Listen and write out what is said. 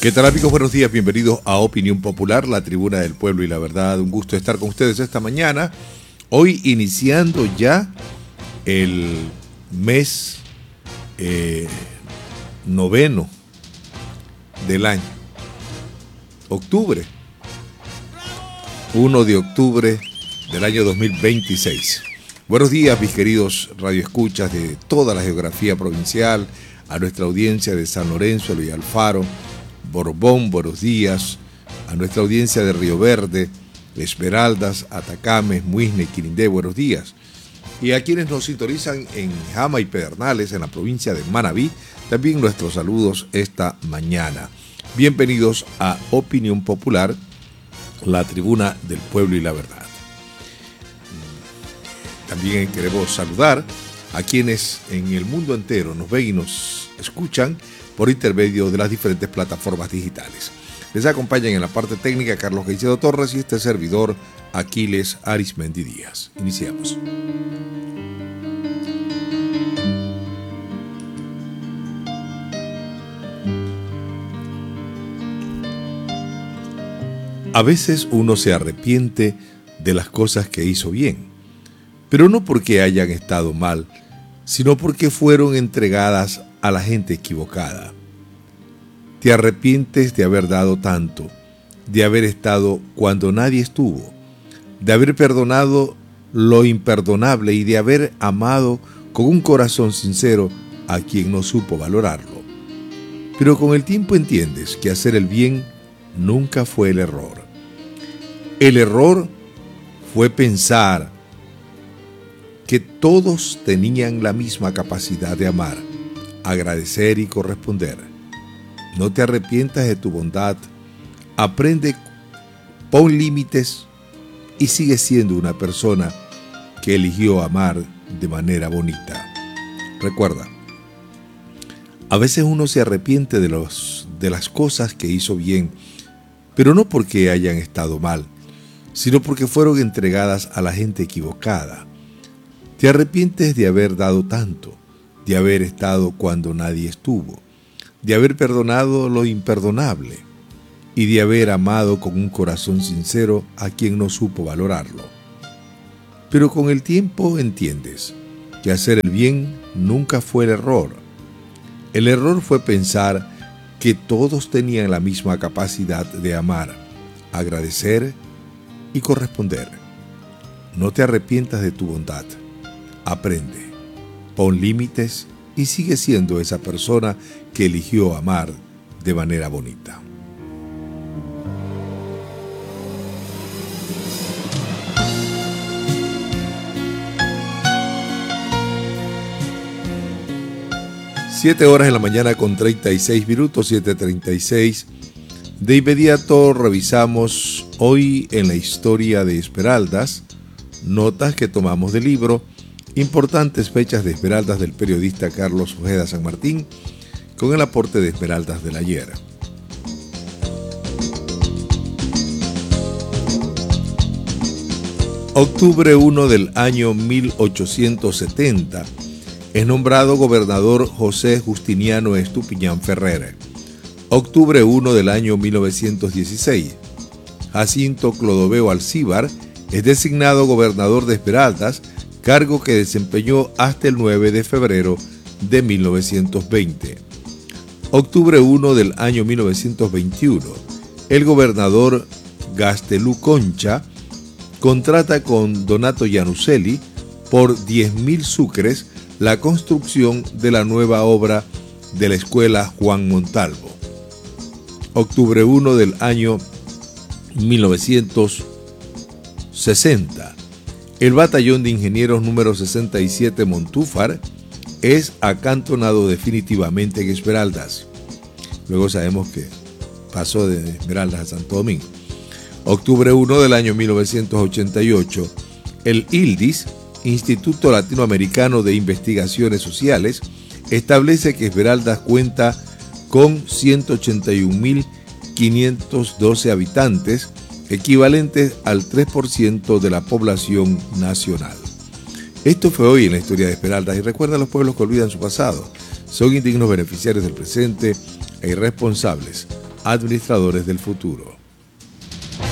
¿Qué tal, amigos? Buenos días, bienvenidos a Opinión Popular, la tribuna del pueblo y la verdad. Un gusto estar con ustedes esta mañana. Hoy iniciando ya el mes noveno del año. Octubre. 1 de octubre del año 2026. Buenos días, mis queridos radioescuchas de toda la geografía provincial, a nuestra audiencia de San Lorenzo, Luis Alfaro, Borbón, buenos días, a nuestra audiencia de Río Verde, Esmeraldas, Atacames, Muisne, Quirindé, buenos días. Y a quienes nos sintonizan en Jama y Pedernales, en la provincia de Manabí, también nuestros saludos esta mañana. Bienvenidos a Opinión Popular, la tribuna del pueblo y la verdad. También queremos saludar a quienes en el mundo entero nos ven y nos escuchan por intermedio de las diferentes plataformas digitales. Les acompañan en la parte técnica Carlos Caicedo Torres y este servidor Aquiles Arismendi Díaz. Iniciamos. A veces uno se arrepiente de las cosas que hizo bien, pero no porque hayan estado mal, sino porque fueron entregadas a la gente equivocada. Te arrepientes de haber dado tanto, de haber estado cuando nadie estuvo, de haber perdonado lo imperdonable y de haber amado con un corazón sincero a quien no supo valorarlo. Pero con el tiempo entiendes que hacer el bien nunca fue el error. El error fue pensar que todos tenían la misma capacidad de amar, agradecer y corresponder. No te arrepientas de tu bondad, aprende, pon límites y sigue siendo una persona que eligió amar de manera bonita. Recuerda, a veces uno se arrepiente de las cosas que hizo bien, pero no porque hayan estado mal, sino porque fueron entregadas a la gente equivocada. Te arrepientes de haber dado tanto, de haber estado cuando nadie estuvo, de haber perdonado lo imperdonable y de haber amado con un corazón sincero a quien no supo valorarlo. Pero con el tiempo entiendes que hacer el bien nunca fue el error. El error fue pensar que todos tenían la misma capacidad de amar, agradecer y corresponder. No te arrepientas de tu bondad. Aprende, pon límites y sigue siendo esa persona que eligió amar de manera bonita. Siete horas en la mañana con 36 minutos, 7:36. De inmediato revisamos hoy en la historia de Esmeraldas, notas que tomamos del libro Importantes fechas de Esmeraldas del periodista Carlos Ojeda San Martín, con el aporte de Esmeraldas del ayer. Octubre 1 del año 1870 es nombrado gobernador José Justiniano Estupiñán Ferrer. Octubre 1 del año 1916, Jacinto Clodoveo Alcíbar es designado gobernador de Esmeraldas, cargo que desempeñó hasta el 9 de febrero de 1920. Octubre 1 del año 1921, el gobernador Gastelú Concha contrata con Donato Iannuselli por 10.000 sucres la construcción de la nueva obra de la escuela Juan Montalvo. Octubre 1 del año 1960, el batallón de ingenieros número 67 Montúfar es acantonado definitivamente en Esmeraldas. Luego sabemos que pasó de Esmeraldas a Santo Domingo. Octubre 1 del año 1988, el ILDIS, Instituto Latinoamericano de Investigaciones Sociales, establece que Esmeraldas cuenta con 181.512 habitantes, equivalentes al 3% de la población nacional. Esto fue hoy en la historia de Esmeraldas y recuerda a los pueblos que olvidan su pasado. Son indignos beneficiarios del presente e irresponsables administradores del futuro.